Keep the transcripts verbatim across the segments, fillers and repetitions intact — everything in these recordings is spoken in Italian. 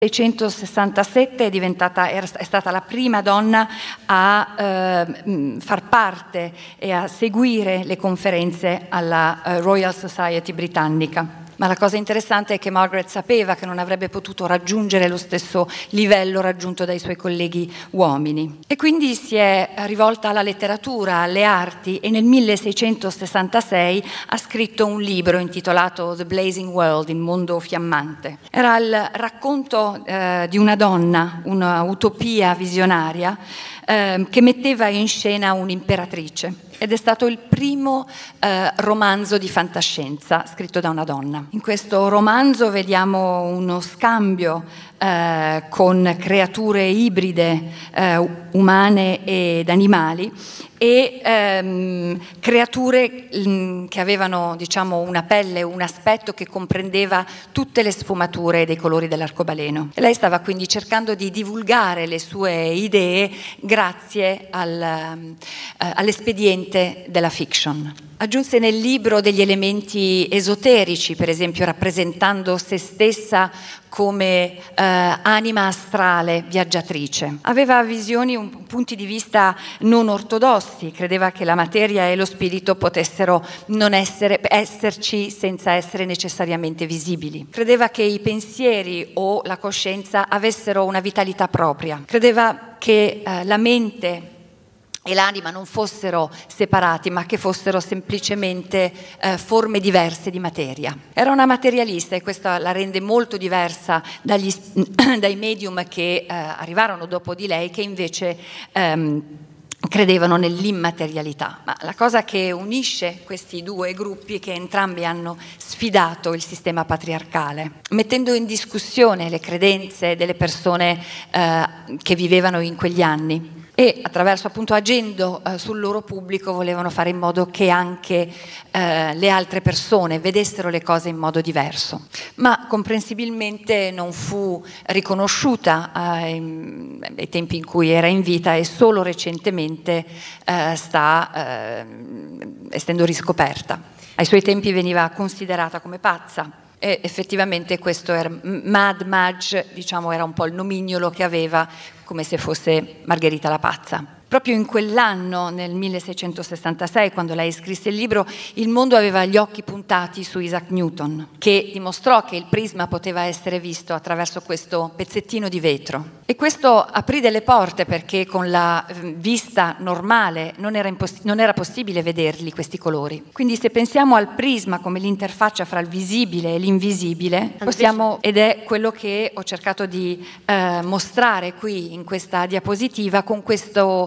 milleseicentosessantasette è diventata, è stata la prima donna a eh, far parte e a seguire le conferenze alla eh, Royal Society britannica. Ma la cosa interessante è che Margaret sapeva che non avrebbe potuto raggiungere lo stesso livello raggiunto dai suoi colleghi uomini. E quindi si è rivolta alla letteratura, alle arti, e nel milleseicentosessantasei ha scritto un libro intitolato The Blazing World, il mondo fiammante. Era il racconto eh, di una donna, una utopia visionaria, eh, che metteva in scena un'imperatrice. Ed è stato il primo eh, romanzo di fantascienza scritto da una donna. In questo romanzo vediamo uno scambio eh, con creature ibride, eh, umane ed animali, e ehm, creature mh, che avevano, diciamo, una pelle, un aspetto che comprendeva tutte le sfumature dei colori dell'arcobaleno. E lei stava quindi cercando di divulgare le sue idee grazie al, eh, all'espediente della fiction. Aggiunse nel libro degli elementi esoterici, per esempio rappresentando se stessa come eh, anima astrale viaggiatrice. Aveva visioni, un, punti di vista non ortodossi, credeva che la materia e lo spirito potessero non essere, esserci senza essere necessariamente visibili. Credeva che i pensieri o la coscienza avessero una vitalità propria. Credeva che eh, la mente e l'anima non fossero separati, ma che fossero semplicemente eh, forme diverse di materia. Era una materialista e questo la rende molto diversa dagli, dai medium che eh, arrivarono dopo di lei, che invece ehm, credevano nell'immaterialità. Ma la cosa che unisce questi due gruppi è che entrambi hanno sfidato il sistema patriarcale, mettendo in discussione le credenze delle persone eh, che vivevano in quegli anni. E attraverso, appunto, agendo eh, sul loro pubblico, volevano fare in modo che anche eh, le altre persone vedessero le cose in modo diverso. Ma comprensibilmente non fu riconosciuta eh, ai tempi in cui era in vita, e solo recentemente eh, sta eh, essendo riscoperta. Ai suoi tempi veniva considerata come pazza. E effettivamente questo era Mad Madge, diciamo, era un po' il nomignolo che aveva, come se fosse Margherita la pazza. Proprio in quell'anno, nel milleseicentosessantasei, quando lei scrisse il libro, il mondo aveva gli occhi puntati su Isaac Newton, che dimostrò che il prisma poteva essere visto attraverso questo pezzettino di vetro. E questo aprì delle porte, perché con la vista normale non era, imposs- non era possibile vederli questi colori. Quindi se pensiamo al prisma come l'interfaccia fra il visibile e l'invisibile, possiamo, ed è quello che ho cercato di eh, mostrare qui in questa diapositiva con questo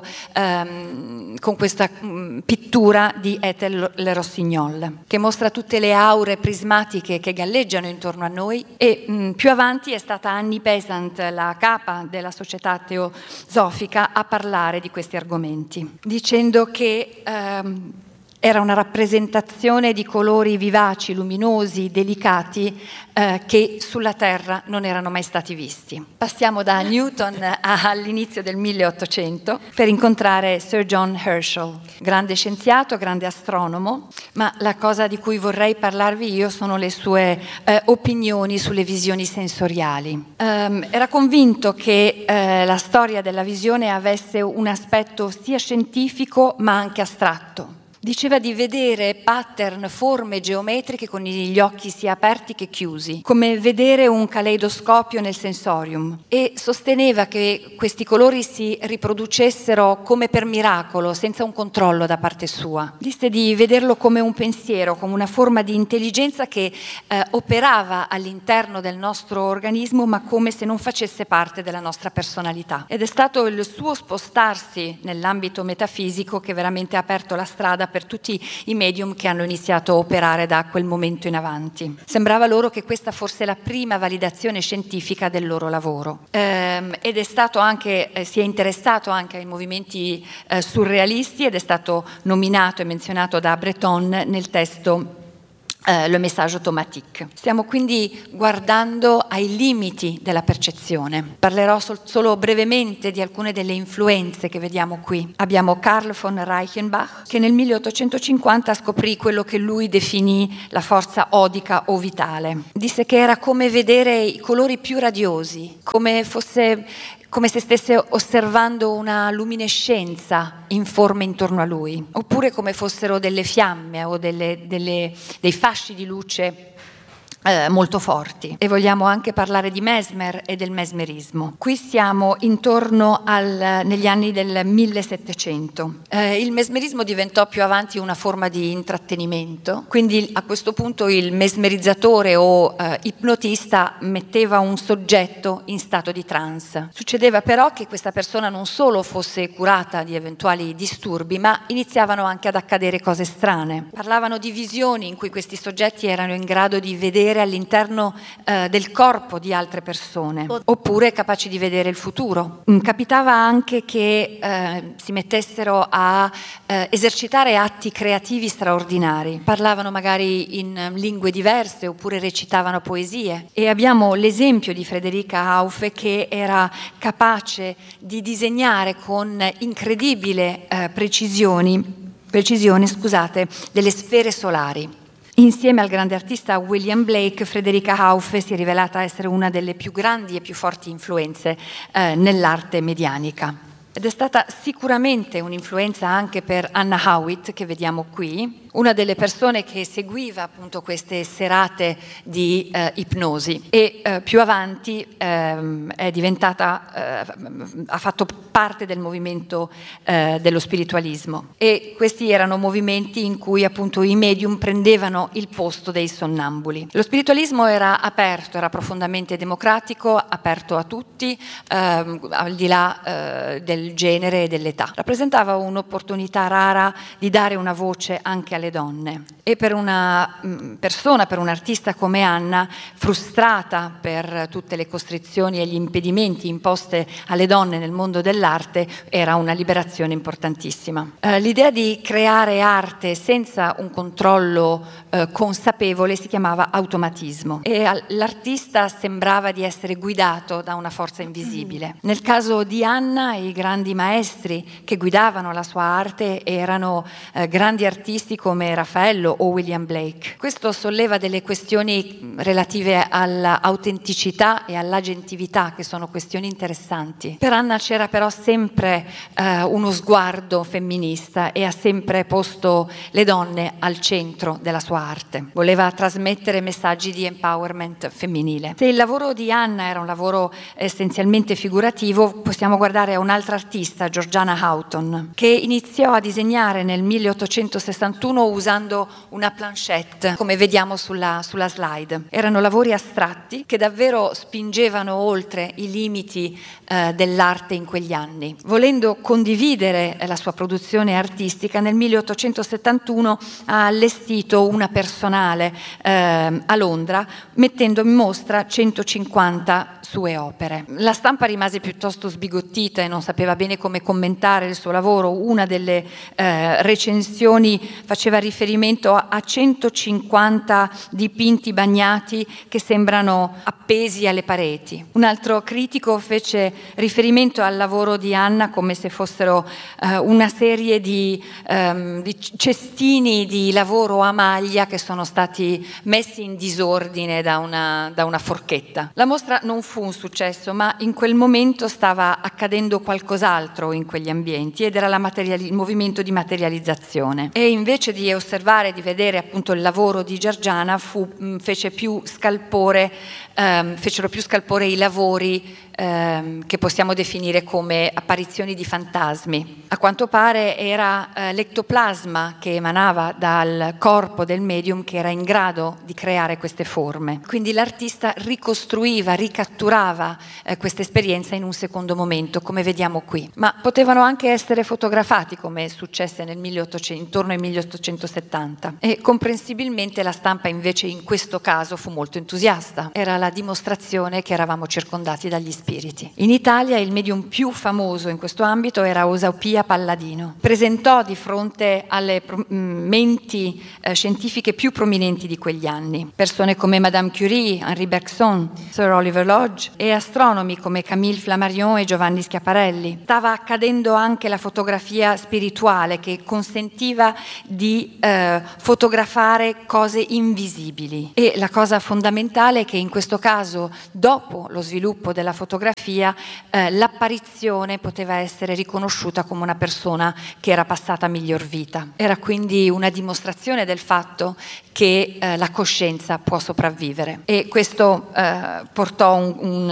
Um, con questa um, pittura di Ethel Le Rossignol, che mostra tutte le aure prismatiche che galleggiano intorno a noi. E um, più avanti è stata Annie Besant, la capa della Società Teosofica, a parlare di questi argomenti, dicendo che um, era una rappresentazione di colori vivaci, luminosi, delicati, eh, che sulla Terra non erano mai stati visti. Passiamo da Newton all'inizio del milleottocento per incontrare Sir John Herschel, grande scienziato, grande astronomo, ma la cosa di cui vorrei parlarvi io sono le sue eh, opinioni sulle visioni sensoriali. Um, era convinto che eh, la storia della visione avesse un aspetto sia scientifico ma anche astratto. Diceva di vedere pattern, forme geometriche con gli occhi sia aperti che chiusi, come vedere un caleidoscopio nel sensorium, e sosteneva che questi colori si riproducessero come per miracolo, senza un controllo da parte sua. Disse di vederlo come un pensiero, come una forma di intelligenza che eh, operava all'interno del nostro organismo, ma come se non facesse parte della nostra personalità. Ed è stato il suo spostarsi nell'ambito metafisico che veramente ha aperto la strada per tutti i medium che hanno iniziato a operare da quel momento in avanti. Sembrava loro che questa fosse la prima validazione scientifica del loro lavoro. Ehm, ed è stato anche, eh, si è interessato anche ai movimenti eh, surrealisti, ed è stato nominato e menzionato da Breton nel testo Uh, le message automatique. Stiamo quindi guardando ai limiti della percezione. Parlerò sol- solo brevemente di alcune delle influenze che vediamo qui. Abbiamo Karl von Reichenbach, che nel milleottocentocinquanta scoprì quello che lui definì la forza odica o vitale. Disse che era come vedere i colori più radiosi, come fosse come se stesse osservando una luminescenza informe intorno a lui, oppure come fossero delle fiamme o delle, delle, dei fasci di luce Eh, molto forti. E vogliamo anche parlare di Mesmer e del mesmerismo. Qui siamo intorno al, negli anni del millesettecento. Eh, il mesmerismo diventò più avanti una forma di intrattenimento, quindi a questo punto il mesmerizzatore o eh, ipnotista metteva un soggetto in stato di trance. Succedeva però che questa persona non solo fosse curata di eventuali disturbi, ma iniziavano anche ad accadere cose strane. Parlavano di visioni in cui questi soggetti erano in grado di vedere all'interno eh, del corpo di altre persone, oppure capaci di vedere il futuro. Mm, capitava anche che eh, si mettessero a eh, esercitare atti creativi straordinari. Parlavano magari in lingue diverse oppure recitavano poesie. E abbiamo l'esempio di Friederike Hauff, che era capace di disegnare con incredibile eh, precisioni, precisione, scusate, delle sfere solari. Insieme al grande artista William Blake, Friederike Hauff si è rivelata essere una delle più grandi e più forti influenze eh, nell'arte medianica. Ed è stata sicuramente un'influenza anche per Anna Howitt, che vediamo qui, una delle persone che seguiva appunto queste serate di eh, ipnosi e eh, più avanti ehm, è diventata, eh, ha fatto parte del movimento eh, dello spiritualismo, e questi erano movimenti in cui appunto i medium prendevano il posto dei sonnambuli. Lo spiritualismo era aperto, era profondamente democratico, aperto a tutti, ehm, al di là eh, del genere e dell'età. Rappresentava un'opportunità rara di dare una voce anche alle donne, e per una mh, persona, per un artista come Anna, frustrata per tutte le costrizioni e gli impedimenti imposte alle donne nel mondo dell'arte, era una liberazione importantissima. Eh, l'idea di creare arte senza un controllo eh, consapevole si chiamava automatismo, e al- l'artista sembrava di essere guidato da una forza invisibile. Nel caso di Anna, i grandi maestri che guidavano la sua arte erano eh, grandi artisti come Raffaello o William Blake. Questo solleva delle questioni relative all'autenticità e all'agentività, che sono questioni interessanti. Per Anna c'era però sempre eh, uno sguardo femminista, e ha sempre posto le donne al centro della sua arte. Voleva trasmettere messaggi di empowerment femminile. Se il lavoro di Anna era un lavoro essenzialmente figurativo, possiamo guardare a un'altra artista, Georgiana Houghton, che iniziò a disegnare nel milleottocentosessantuno usando una planchette, come vediamo sulla, sulla slide. Erano lavori astratti che davvero spingevano oltre i limiti eh, dell'arte in quegli anni. Volendo condividere la sua produzione artistica, nel milleottocentosettantuno ha allestito una personale eh, a Londra, mettendo in mostra centocinquanta sue opere. La stampa rimase piuttosto sbigottita e non sapeva bene come commentare il suo lavoro. Una delle eh, recensioni faceva riferimento a centocinquanta dipinti bagnati che sembrano appesi alle pareti. Un altro critico fece riferimento al lavoro di Anna come se fossero eh, una serie di, ehm, di cestini di lavoro a maglia che sono stati messi in disordine da una, da una forchetta. La mostra non fu un successo, ma in quel momento stava accadendo qualcos'altro in quegli ambienti, ed era la materiali- il movimento di materializzazione. E invece di osservare, di vedere appunto il lavoro di Georgiana, fu, mh, fece più scalpore, ehm, fecero più scalpore i lavori ehm, che possiamo definire come apparizioni di fantasmi. A quanto pare era eh, l'ectoplasma che emanava dal corpo del medium che era in grado di creare queste forme. Quindi l'artista ricostruiva, ricatturava eh, questa esperienza in un secondo momento, come vediamo qui. Ma potevano anche essere fotografati, come successe nel milleottocento, intorno al milleottocentosettanta. E comprensibilmente la stampa invece in questo caso fu molto entusiasta. Era la dimostrazione che eravamo circondati dagli spiriti. spiriti. In Italia il medium più famoso in questo ambito era Eusapia Palladino. Presentò di fronte alle pro- menti eh, scientifiche più prominenti di quegli anni persone come Madame Curie, Henri Bergson, Sir Oliver Lodge e astronomi come Camille Flammarion e Giovanni Schiaparelli. Stava accadendo anche la fotografia spirituale, che consentiva di eh, fotografare cose invisibili, e la cosa fondamentale è che in questo caso, dopo lo sviluppo della fotografia, eh, l'apparizione poteva essere riconosciuta come una persona che era passata a miglior vita. Era quindi una dimostrazione del fatto che eh, la coscienza può sopravvivere, e questo eh, portò un, un,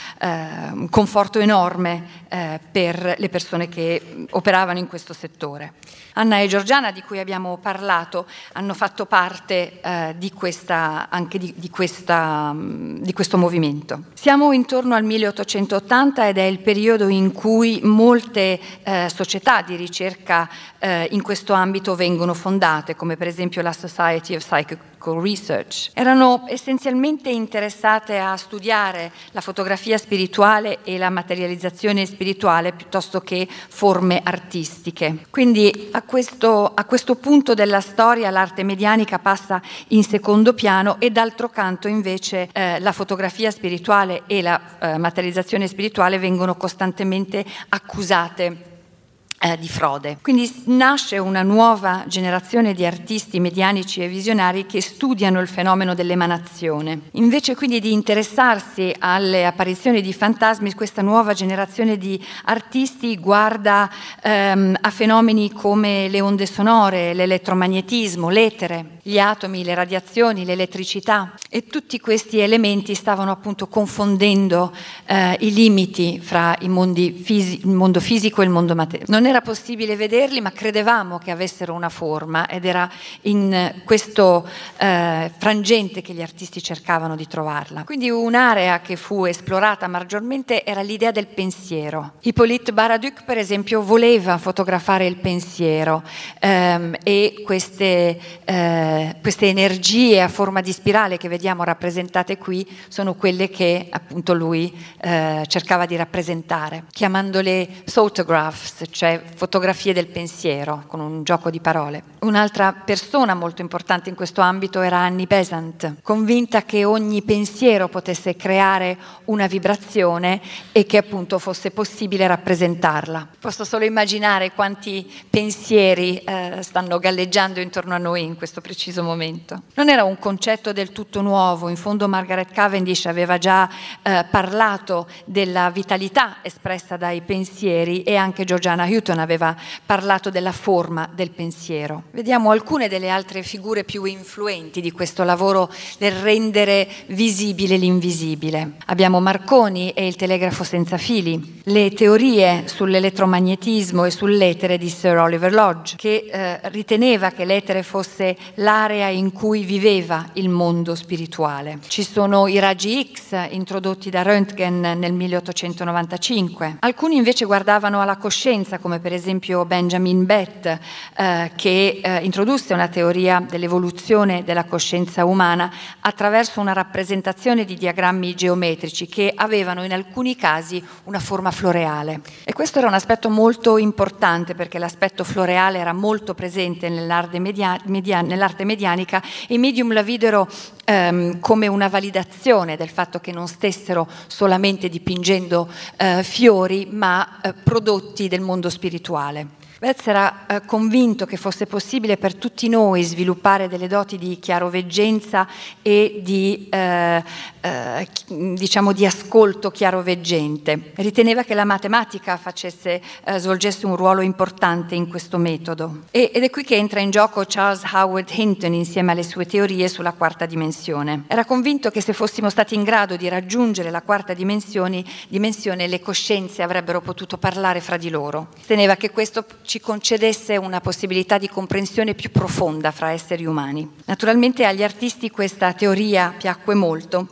eh, un conforto enorme eh, per le persone che operavano in questo settore. Anna e Giorgiana, di cui abbiamo parlato, hanno fatto parte eh, di questa, anche di, di, questa, di questo movimento. Siamo intorno al milleottocentottanta ed è il periodo in cui molte eh, società di ricerca eh, in questo ambito vengono fondate, come per esempio la Society of Psychical Research. Erano essenzialmente interessate a studiare la fotografia spirituale e la materializzazione spirituale piuttosto che forme artistiche. Quindi a questo, a questo punto della storia l'arte medianica passa in secondo piano, e d'altro canto invece eh, la fotografia spirituale e la eh, materializzazione spirituale vengono costantemente accusate Eh, di frode. Quindi nasce una nuova generazione di artisti medianici e visionari che studiano il fenomeno dell'emanazione. Invece quindi di interessarsi alle apparizioni di fantasmi, questa nuova generazione di artisti guarda ehm, a fenomeni come le onde sonore, l'elettromagnetismo, l'etere, gli atomi, le radiazioni, l'elettricità, e tutti questi elementi stavano appunto confondendo eh, i limiti fra i mondi fisi- il mondo fisico e il mondo materiale. Non era possibile vederli, ma credevamo che avessero una forma, ed era in questo eh, frangente che gli artisti cercavano di trovarla. Quindi un'area che fu esplorata maggiormente era l'idea del pensiero. Hippolyte Baraduc, per esempio, voleva fotografare il pensiero ehm, e queste, eh, queste energie a forma di spirale che vediamo rappresentate qui sono quelle che appunto lui eh, cercava di rappresentare, chiamandole photographs, cioè fotografie del pensiero, con un gioco di parole. Un'altra persona molto importante in questo ambito era Annie Besant, convinta che ogni pensiero potesse creare una vibrazione e che appunto fosse possibile rappresentarla. Posso solo immaginare quanti pensieri eh, stanno galleggiando intorno a noi in questo preciso momento. Non era un concetto del tutto nuovo, in fondo Margaret Cavendish aveva già eh, parlato della vitalità espressa dai pensieri, e anche Georgiana Houghton aveva parlato della forma del pensiero. Vediamo alcune delle altre figure più influenti di questo lavoro del rendere visibile l'invisibile. Abbiamo Marconi e il telegrafo senza fili, le teorie sull'elettromagnetismo e sull'etere di Sir Oliver Lodge, che eh, riteneva che l'etere fosse l'area in cui viveva il mondo spirituale. Ci sono i raggi X introdotti da Röntgen nel milleottocentonovantacinque. Alcuni invece guardavano alla coscienza, come per esempio Benjamin Bett, eh, che eh, introdusse una teoria dell'evoluzione della coscienza umana attraverso una rappresentazione di diagrammi geometrici che avevano in alcuni casi una forma floreale. E questo era un aspetto molto importante, perché l'aspetto floreale era molto presente nell'arte, media- media- nell'arte medianica, e i medium la videro ehm, come una validazione del fatto che non stessero solamente dipingendo eh, fiori, ma eh, prodotti del mondo spirituale. Betz era eh, convinto che fosse possibile per tutti noi sviluppare delle doti di chiaroveggenza e di, eh, eh, diciamo, di ascolto chiaroveggente. Riteneva che la matematica facesse, eh, svolgesse un ruolo importante in questo metodo. E, ed è qui che entra in gioco Charles Howard Hinton insieme alle sue teorie sulla quarta dimensione. Era convinto che se fossimo stati in grado di raggiungere la quarta dimensione, dimensione le coscienze avrebbero potuto parlare fra di loro. Teneva che questo ci concedesse una possibilità di comprensione più profonda fra esseri umani. Naturalmente agli artisti questa teoria piacque molto,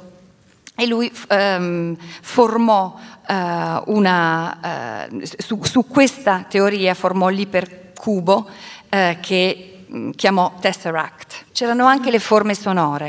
e lui ehm, formò eh, una eh, su, su questa teoria formò l'ipercubo eh, che chiamò Tesseract. C'erano anche le forme sonore.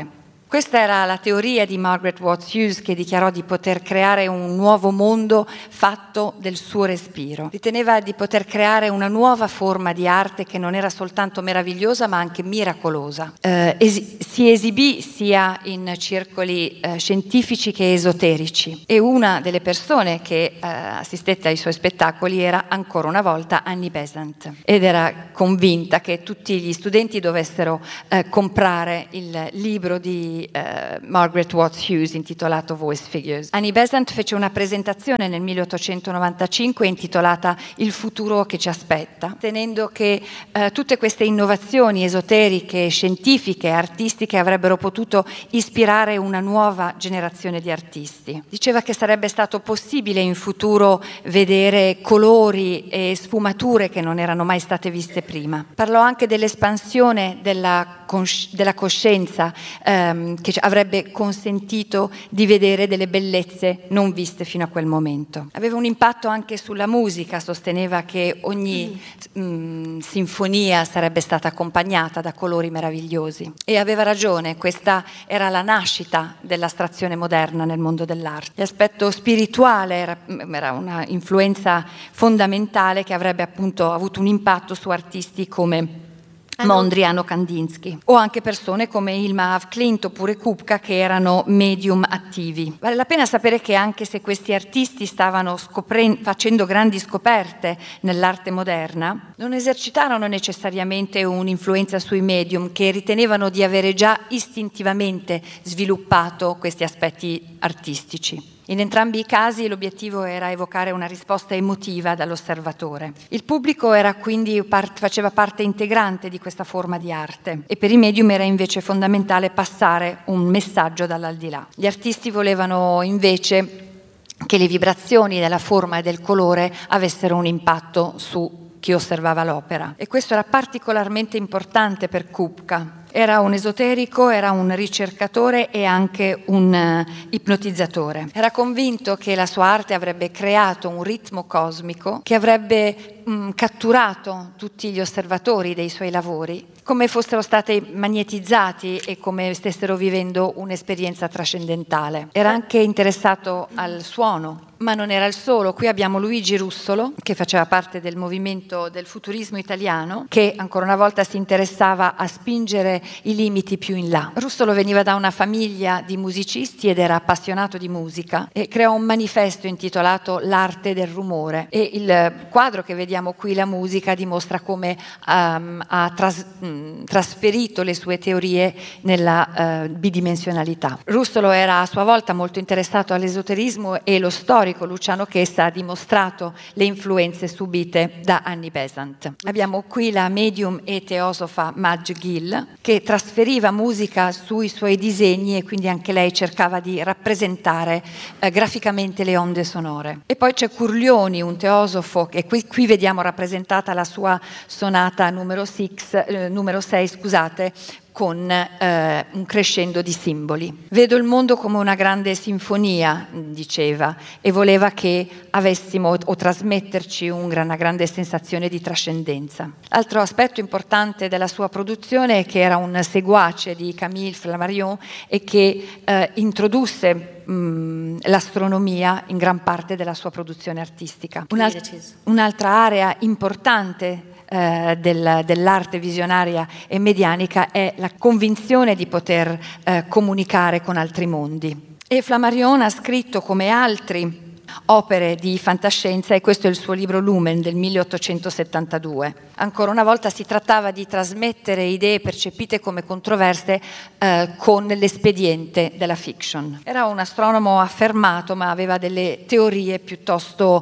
Questa era la teoria di Margaret Watts Hughes, che dichiarò di poter creare un nuovo mondo fatto del suo respiro. Riteneva di poter creare una nuova forma di arte che non era soltanto meravigliosa ma anche miracolosa. Eh, esi- si esibì sia in circoli eh, scientifici che esoterici, e una delle persone che eh, assistette ai suoi spettacoli era ancora una volta Annie Besant, ed era convinta che tutti gli studenti dovessero eh, comprare il libro di Uh, Margaret Watts Hughes intitolato Voice Figures. Annie Besant fece una presentazione nel milleottocentonovantacinque intitolata Il futuro che ci aspetta, tenendo che uh, tutte queste innovazioni esoteriche, scientifiche, artistiche avrebbero potuto ispirare una nuova generazione di artisti. Diceva che sarebbe stato possibile in futuro vedere colori e sfumature che non erano mai state viste prima. Parlò anche dell'espansione della, cosci- della coscienza um, che avrebbe consentito di vedere delle bellezze non viste fino a quel momento. Aveva un impatto anche sulla musica, sosteneva che ogni mh, sinfonia sarebbe stata accompagnata da colori meravigliosi, e aveva ragione, questa era la nascita dell'astrazione moderna nel mondo dell'arte. L'aspetto spirituale era, era una influenza fondamentale che avrebbe appunto avuto un impatto su artisti come Mondrian o Kandinsky, o anche persone come Hilma af Klint oppure Kupka, che erano medium attivi. Vale la pena sapere che anche se questi artisti stavano scopren- facendo grandi scoperte nell'arte moderna, non esercitarono necessariamente un'influenza sui medium, che ritenevano di avere già istintivamente sviluppato questi aspetti artistici. In entrambi i casi l'obiettivo era evocare una risposta emotiva dall'osservatore. Il pubblico era quindi part- faceva parte integrante di questa forma di arte, e per i medium era invece fondamentale passare un messaggio dall'aldilà. Gli artisti volevano invece che le vibrazioni della forma e del colore avessero un impatto su chi osservava l'opera, e questo era particolarmente importante per Kupka. Era un esoterico, era un ricercatore e anche un uh, ipnotizzatore. Era convinto che la sua arte avrebbe creato un ritmo cosmico che avrebbe mh, catturato tutti gli osservatori dei suoi lavori, come fossero stati magnetizzati e come stessero vivendo un'esperienza trascendentale. Era anche interessato al suono, ma non era il solo. Qui abbiamo Luigi Russolo, che faceva parte del movimento del futurismo italiano, che ancora una volta si interessava a spingere i limiti più in là. Russolo veniva da una famiglia di musicisti ed era appassionato di musica, e creò un manifesto intitolato L'arte del rumore, e il quadro che vediamo qui, la musica, dimostra come um, ha tras- mh, trasferito le sue teorie nella uh, bidimensionalità. Russolo era a sua volta molto interessato all'esoterismo, e lo storico Luciano Chessa ha dimostrato le influenze subite da Annie Besant. Abbiamo qui la medium e teosofa Madge Gill, che trasferiva musica sui suoi disegni, e quindi anche lei cercava di rappresentare eh, graficamente le onde sonore. E poi c'è Curlioni, un teosofo, e qui, qui vediamo rappresentata la sua sonata numero, six, eh, numero sei, scusate, con eh, un crescendo di simboli. Vedo il mondo come una grande sinfonia, diceva, e voleva che avessimo o trasmetterci un, una grande sensazione di trascendenza. Altro aspetto importante della sua produzione è che era un seguace di Camille Flammarion, e che eh, introdusse mh, l'astronomia in gran parte della sua produzione artistica. Un'alt- un'altra area importante Eh, del, dell'arte visionaria e medianica è la convinzione di poter eh, comunicare con altri mondi. E Flammarion ha scritto, come altri, opere di fantascienza, e questo è il suo libro Lumen del milleottocentosettantadue. Ancora una volta si trattava di trasmettere idee percepite come controverse eh, con l'espediente della fiction. Era un astronomo affermato, ma aveva delle teorie piuttosto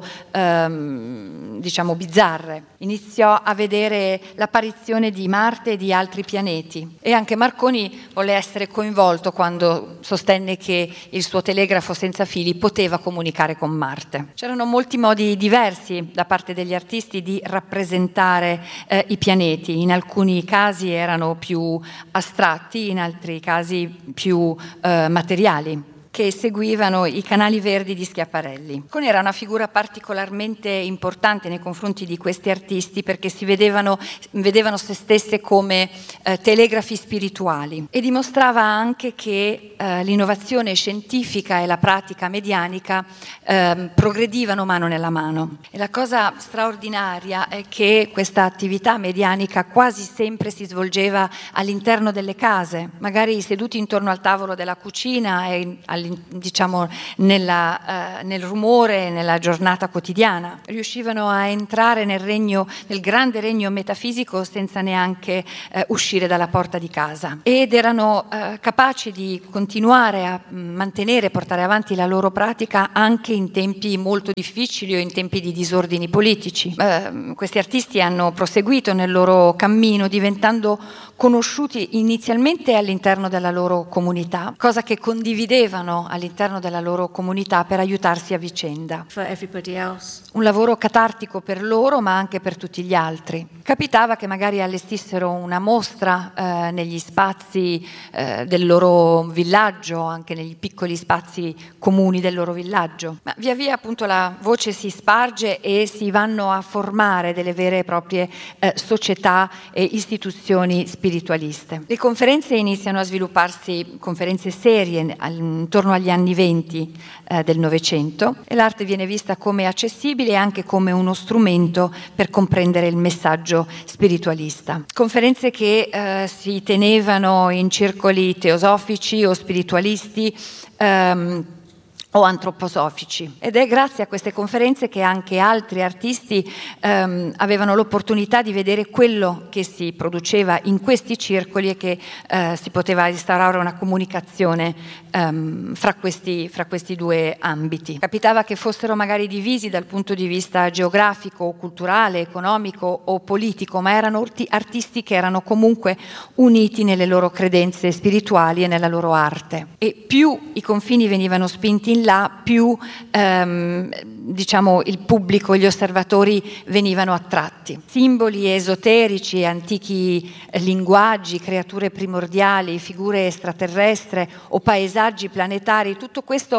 ehm, diciamo bizzarre. Iniziò a vedere l'apparizione di Marte e di altri pianeti, e anche Marconi volle essere coinvolto quando sostenne che il suo telegrafo senza fili poteva comunicare con Marte. C'erano molti modi diversi da parte degli artisti di rappresentare eh, i pianeti. In alcuni casi erano più astratti, in altri casi più eh, materiali. che seguivano i canali verdi di Schiaparelli. Con era una figura particolarmente importante nei confronti di questi artisti perché si vedevano, vedevano se stesse come eh, telegrafi spirituali e dimostrava anche che eh, l'innovazione scientifica e la pratica medianica eh, progredivano mano nella mano. E la cosa straordinaria è che questa attività medianica quasi sempre si svolgeva all'interno delle case, magari seduti intorno al tavolo della cucina e diciamo nella, eh, nel rumore, nella giornata quotidiana. Riuscivano a entrare nel regno, nel grande regno metafisico senza neanche eh, uscire dalla porta di casa ed erano eh, capaci di continuare a mantenere, portare avanti la loro pratica anche in tempi molto difficili o in tempi di disordini politici. Eh, questi artisti hanno proseguito nel loro cammino diventando conosciuti inizialmente all'interno della loro comunità, cosa che condividevano all'interno della loro comunità per aiutarsi a vicenda. For everybody else. Un lavoro catartico per loro ma anche per tutti gli altri. Capitava che magari allestissero una mostra eh, negli spazi eh, del loro villaggio, anche negli piccoli spazi comuni del loro villaggio. Ma via via appunto la voce si sparge e si vanno a formare delle vere e proprie eh, società e istituzioni spiritualiste. Le conferenze iniziano a svilupparsi, conferenze serie intorno agli anni venti eh, del Novecento e l'arte viene vista come accessibile e anche come uno strumento per comprendere il messaggio spiritualista. Conferenze che eh, si tenevano in circoli teosofici o spiritualisti ehm, o antroposofici ed è grazie a queste conferenze che anche altri artisti ehm, avevano l'opportunità di vedere quello che si produceva in questi circoli e che eh, si poteva instaurare una comunicazione ehm, fra, questi, fra questi due ambiti. Capitava che fossero magari divisi dal punto di vista geografico, culturale, economico o politico, ma erano artisti che erano comunque uniti nelle loro credenze spirituali e nella loro arte. E più i confini venivano spinti in là, più ehm, diciamo il pubblico, gli osservatori venivano attratti. Simboli esoterici, antichi linguaggi, creature primordiali, figure extraterrestri o paesaggi planetari, tutto questo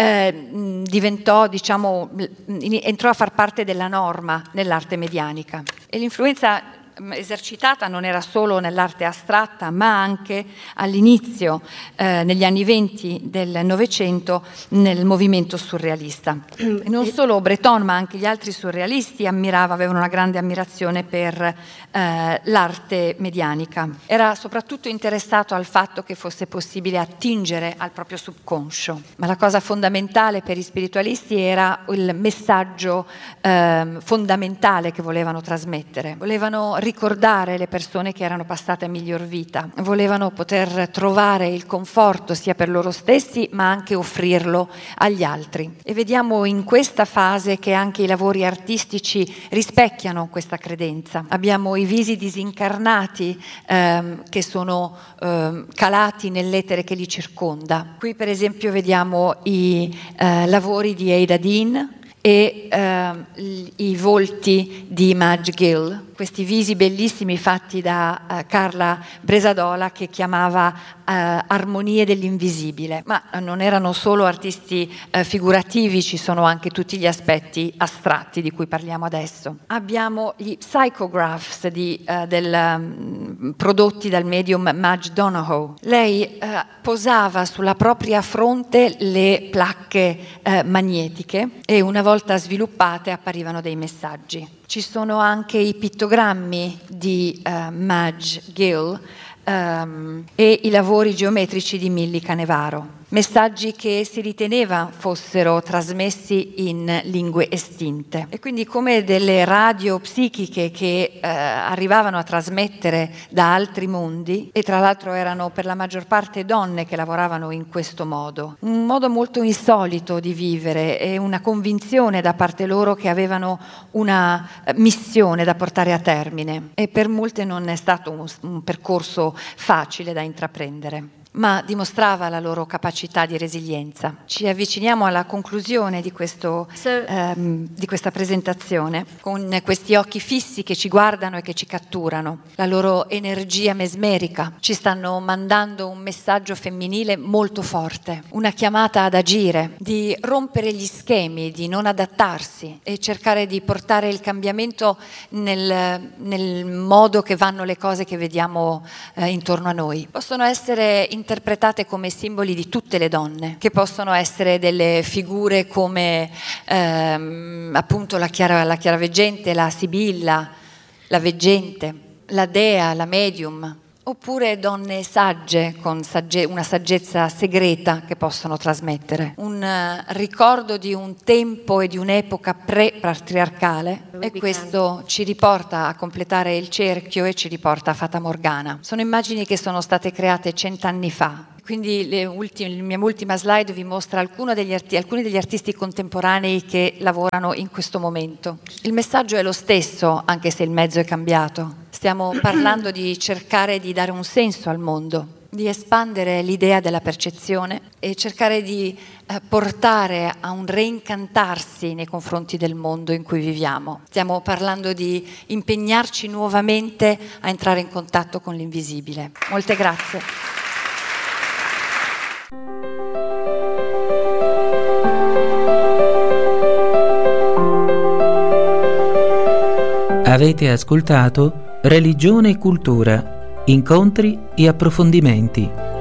eh, diventò, diciamo, entrò a far parte della norma nell'arte medianica. E l'influenza esercitata non era solo nell'arte astratta, ma anche all'inizio, eh, negli anni venti del Novecento, nel movimento surrealista. E non solo Breton, ma anche gli altri surrealisti ammiravano, avevano una grande ammirazione per eh, l'arte medianica. Era soprattutto interessato al fatto che fosse possibile attingere al proprio subconscio. Ma la cosa fondamentale per i spiritualisti era il messaggio eh, fondamentale che volevano trasmettere. Volevano ricordare le persone che erano passate a miglior vita, volevano poter trovare il conforto sia per loro stessi ma anche offrirlo agli altri. E vediamo in questa fase che anche i lavori artistici rispecchiano questa credenza. Abbiamo i visi disincarnati ehm, che sono ehm, calati nell'etere che li circonda. Qui per esempio vediamo i eh, lavori di Ada Dean e eh, i volti di Madge Gill, questi visi bellissimi fatti da uh, Carla Bresadola che chiamava uh, Armonie dell'invisibile. Ma non erano solo artisti uh, figurativi, ci sono anche tutti gli aspetti astratti di cui parliamo adesso. Abbiamo gli psychographs di, uh, del, um, prodotti dal medium Madge Donohoe. Lei uh, posava sulla propria fronte le placche uh, magnetiche e una volta sviluppate apparivano dei messaggi. Ci sono anche i pittogrammi di uh, Madge Gill um, e i lavori geometrici di Milly Canevaro. Messaggi che si riteneva fossero trasmessi in lingue estinte e quindi come delle radio psichiche che eh, arrivavano a trasmettere da altri mondi, e tra l'altro erano per la maggior parte donne che lavoravano in questo modo, un modo molto insolito di vivere e una convinzione da parte loro che avevano una missione da portare a termine, e per molte non è stato un, un percorso facile da intraprendere. ma dimostrava la loro capacità di resilienza. Ci avviciniamo alla conclusione di, questo, ehm, di questa presentazione con questi occhi fissi che ci guardano e che ci catturano. La loro energia mesmerica ci stanno mandando un messaggio femminile molto forte, una chiamata ad agire, di rompere gli schemi, di non adattarsi e cercare di portare il cambiamento nel, nel modo che vanno le cose che vediamo eh, intorno a noi. Possono essere interpretate come simboli di tutte le donne, che possono essere delle figure come ehm, appunto la, chiara, la chiaraveggente, la sibilla, la veggente, la dea, la medium, oppure donne sagge con sagge- una saggezza segreta che possono trasmettere, un uh, ricordo di un tempo e di un'epoca pre-patriarcale, e questo ci riporta a completare il cerchio e ci riporta a Fata Morgana. Sono immagini che sono state create cent'anni fa. Quindi le ultime, la mia ultima slide vi mostra alcuni degli, arti, alcuni degli artisti contemporanei che lavorano in questo momento. Il messaggio è lo stesso, anche se il mezzo è cambiato. Stiamo parlando di cercare di dare un senso al mondo, di espandere l'idea della percezione e cercare di eh, portare a un reincantarsi nei confronti del mondo in cui viviamo. Stiamo parlando di impegnarci nuovamente a entrare in contatto con l'invisibile. Molte grazie. Avete ascoltato Religione e Cultura, incontri e approfondimenti.